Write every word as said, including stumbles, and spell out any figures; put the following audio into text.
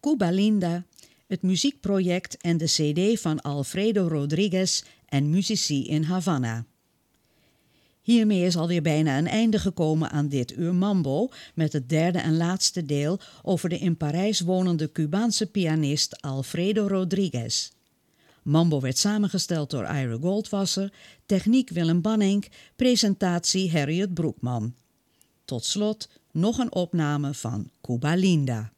Cuba Linda, het muziekproject en de cd van Alfredo Rodriguez en muzici in Havana. Hiermee is alweer bijna een einde gekomen aan dit uur Mambo met het derde en laatste deel over de in Parijs wonende Cubaanse pianist Alfredo Rodriguez. Mambo werd samengesteld door Ira Goldwasser, techniek Willem Banning, presentatie Harriet Broekman. Tot slot nog een opname van Cuba Linda.